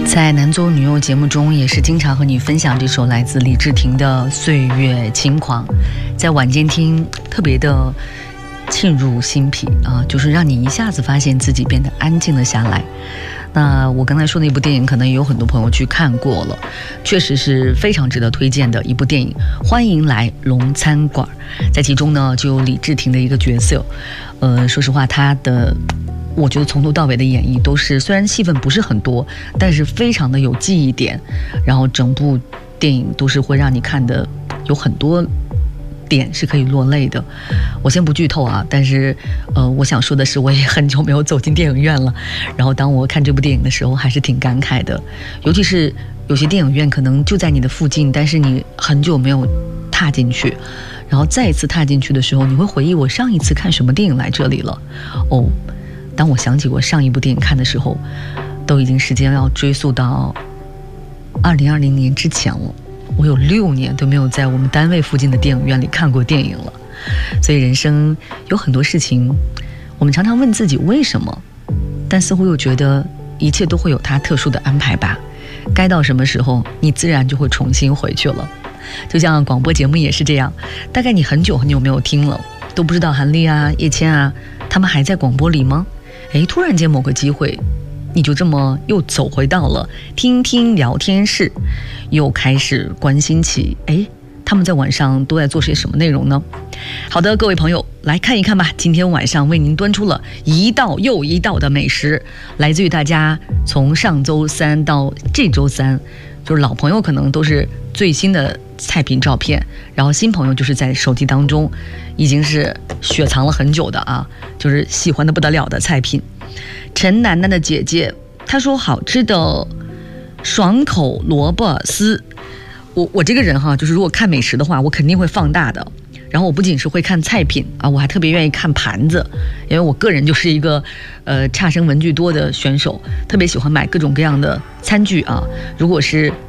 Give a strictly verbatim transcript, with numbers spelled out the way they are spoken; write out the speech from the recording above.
在男左女右节目中，也是经常和你分享这首来自李治廷的《岁月轻狂》，在晚间听特别的沁入心脾啊，就是让你一下子发现自己变得安静了下来。那我刚才说的一部电影，可能也有很多朋友去看过了，确实是非常值得推荐的一部电影。欢迎来龙餐馆，在其中呢就有李治廷的一个角色，呃，说实话，他的我觉得从头到尾的演绎都是，虽然戏份不是很多，但是非常的有记忆点，然后整部电影都是会让你看的有很多点是可以落泪的。我先不剧透啊，但是呃，我想说的是，我也很久没有走进电影院了，然后当我看这部电影的时候还是挺感慨的，尤其是有些电影院可能就在你的附近，但是你很久没有踏进去，然后再一次踏进去的时候，你会回忆我上一次看什么电影来这里了。哦，当我想起我上一部电影看的时候，都已经时间要追溯到二零二零年之前了。我有六年都没有在我们单位附近的电影院里看过电影了。所以人生有很多事情，我们常常问自己为什么，但似乎又觉得一切都会有它特殊的安排吧。该到什么时候，你自然就会重新回去了。就像广播节目也是这样，大概你很久很久没有听了，都不知道韩丽啊、叶谦啊，他们还在广播里吗？诶，突然间某个机会，你就这么又走回到了听听聊天室，又开始关心起，诶，他们在晚上都在做些什么内容呢？好的，各位朋友，来看一看吧。今天晚上为您端出了一道又一道的美食，来自于大家从上周三到这周三，就是老朋友可能都是最新的菜品照片，然后新朋友就是在手机当中已经是雪藏了很久的啊，就是喜欢的不得了的菜品。陈楠楠的姐姐她说好吃的爽口萝卜丝，我我这个人哈，就是如果看美食的话，我肯定会放大的。然后我不仅是会看菜品啊，我还特别愿意看盘子，因为我个人就是一个呃差生文具多的选手，特别喜欢买各种各样的餐具啊。如果是